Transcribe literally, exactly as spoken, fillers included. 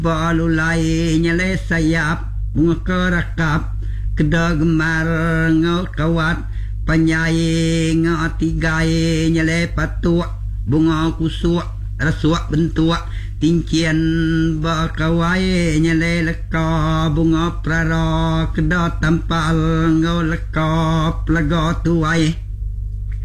balulai nyale sayap bunga kerakap keda gemar ngau kawat panyai ngau tigai nyale patuk bunga kusuk rasuak bentuk tincian bakawai nyale leka bunga prara keda tampal ngau leka pelaga tuai